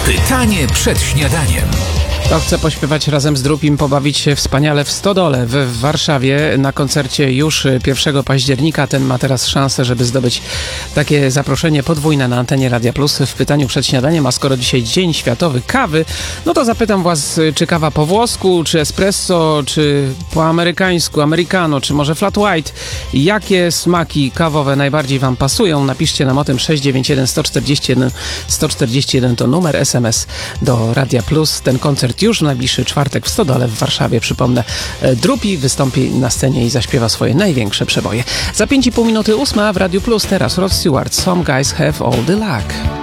Pytanie przed śniadaniem. Kto chce pośpiewać razem z Drupim, pobawić się wspaniale w Stodole w Warszawie na koncercie już 1 października. Ten ma teraz szansę, żeby zdobyć takie zaproszenie podwójne na antenie Radia Plus w pytaniu przed śniadaniem. A skoro dzisiaj Dzień Światowy Kawy, no to zapytam was, czy kawa po włosku, czy espresso, czy po amerykańsku, americano, czy może flat white. Jakie smaki kawowe najbardziej wam pasują? Napiszcie nam o tym 691 141 141 to numer SMS do Radia Plus. Ten koncert już w najbliższy czwartek w Stodole w Warszawie. Przypomnę, Drupi wystąpi na scenie i zaśpiewa swoje największe przeboje. Za 5,5 minuty 8 w Radiu Plus teraz Rod Stewart. Some guys have all the luck.